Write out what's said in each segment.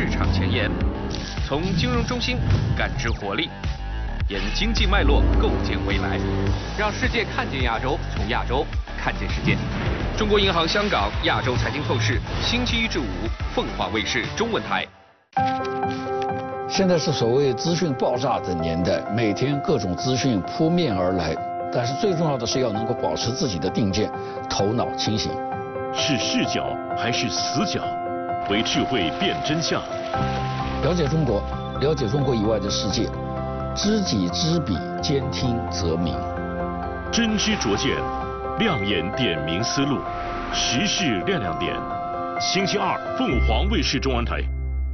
市场前沿，从金融中心感知活力，沿经济脉络构建未来，让世界看见亚洲，从亚洲看见世界。中国银行香港亚洲财经透视，星期一至五，凤凰卫视中文台。 现在是所谓资讯爆炸的年代，每天各种资讯扑面而来，但是最重要的是要能够保持自己的定见，头脑清醒。 是视角还是死角？为智慧辨真相。 了解中国，了解中国以外的世界，知己知彼，兼听则明。 真知灼见，亮眼点明思路，时事亮亮点。星期二，凤凰卫视中文台。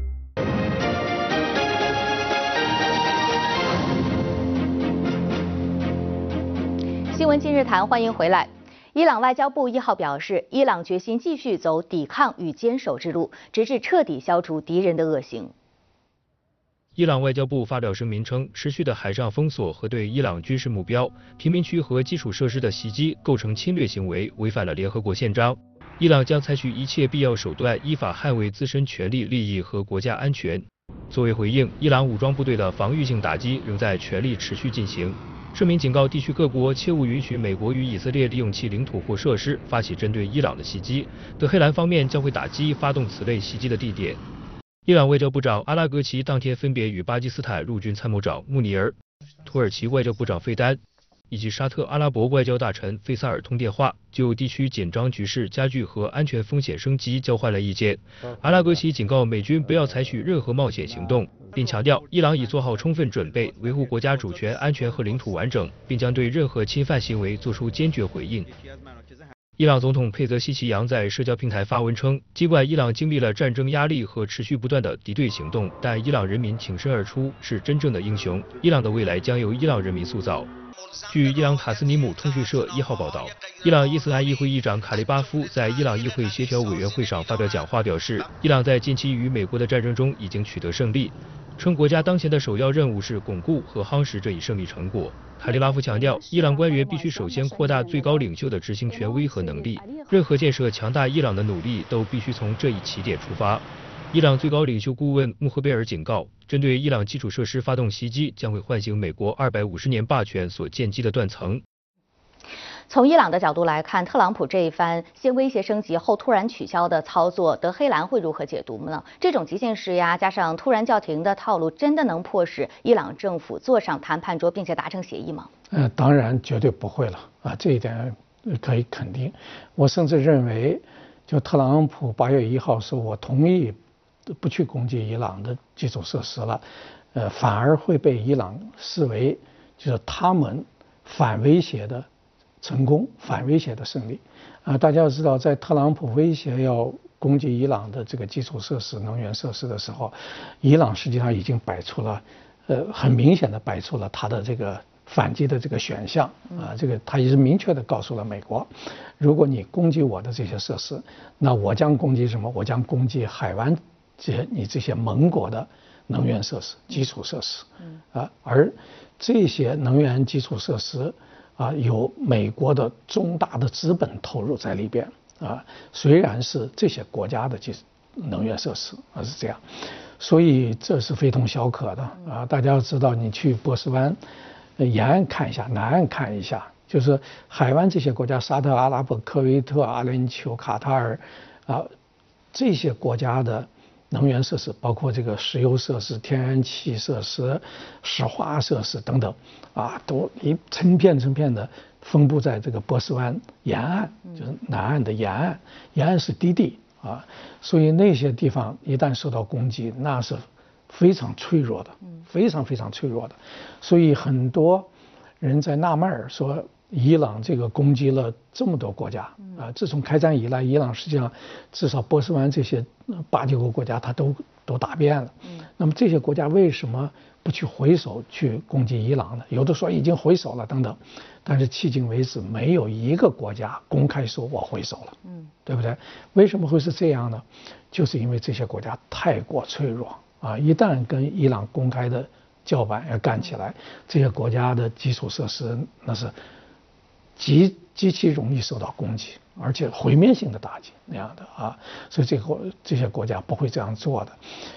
新闻今日谈，欢迎回来。伊朗外交部1号表示，伊朗决心继续走抵抗与坚守之路，直至彻底消除敌人的恶行。 伊朗外交部发表声明称，持续的海上封锁和对伊朗军事目标、平民区和基础设施的袭击构成侵略行为，违反了联合国宪章。伊朗将采取一切必要手段，依法捍卫自身权利、利益和国家安全。作为回应，伊朗武装部队的防御性打击仍在全力持续进行。声明警告地区各国切勿允许美国与以色列利用其领土或设施发起针对伊朗的袭击。德黑兰方面将会打击发动此类袭击的地点。伊朗外交部长阿拉格齐当天分别与巴基斯坦陆军参谋长穆尼尔、土耳其外交部长费丹以及沙特阿拉伯外交大臣费萨尔通电话，就地区紧张局势加剧和安全风险升级交换了意见。阿拉格齐警告美军不要采取任何冒险行动，并强调伊朗已做好充分准备，维护国家主权、安全和领土完整，并将对任何侵犯行为作出坚决回应。伊朗总统佩泽西奇扬在社交平台发文称，尽管伊朗经历了战争压力和持续不断的敌对行动，但伊朗人民挺身而出，是真正的英雄。伊朗的未来将由伊朗人民塑造。据伊朗塔斯尼姆通讯社1号报道，伊朗伊斯兰议会议长卡利巴夫在伊朗议会协调委员会上发表讲话，表示伊朗在近期与美国的战争中已经取得胜利，称国家当前的首要任务是巩固和夯实这一胜利成果。卡利拉夫强调，伊朗官员必须首先扩大最高领袖的执行权威和能力，任何建设强大伊朗的努力都必须从这一起点出发。伊朗最高领袖顾问穆赫贝尔警告，针对伊朗基础设施发动袭击将会唤醒美国250年霸权所建基的断层。 从伊朗的角度来看，特朗普这一番先威胁升级后突然取消的操作，德黑兰会如何解读呢？这种极限施压加上突然叫停的套路，真的能迫使伊朗政府坐上谈判桌并且达成协议吗？ 当然绝对不会了啊，这一点可以肯定。我甚至认为，就特朗普8月1号说我同意不去攻击伊朗的基础设施了，反而会被伊朗视为就是他们反威胁的成功，反威胁的胜利。大家要知道，在特朗普威胁要攻击伊朗的这个基础设施、能源设施的时候，伊朗实际上已经摆出了，很明显的摆出了他的这个反击的这个选项啊，这个他也是明确的告诉了美国，如果你攻击我的这些设施，那我将攻击什么？我将攻击海湾你这些盟国的能源设施、基础设施，而这些能源基础设施有美国的重大的资本投入在里边虽然是这些国家的能源设施是这样，所以这是非同小可的大家要知道，你去波斯湾沿岸看一下，南岸看一下，就是海湾这些国家，沙特阿拉伯、科威特、阿联酋、卡塔尔这些国家的能源设施，包括这个石油设施、天然气设施、石化设施等等都一成片成片的分布在这个波斯湾沿岸，就是南岸的沿岸，沿岸是低地所以那些地方一旦受到攻击，那是非常脆弱的，非常非常脆弱的。所以很多人在纳闷说，伊朗这个攻击了这么多国家自从开战以来，伊朗实际上至少波斯湾这些8、9个国家它都打遍了。那么这些国家为什么不去回手去攻击伊朗呢？有的说已经回手了等等，但是迄今为止没有一个国家公开说我回手了，对不对？为什么会是这样呢？就是因为这些国家太过脆弱一旦跟伊朗公开的叫板要干起来，这些国家的基础设施那是极其容易受到攻击，而且毁灭性的打击那样的所以这些国家不会这样做的。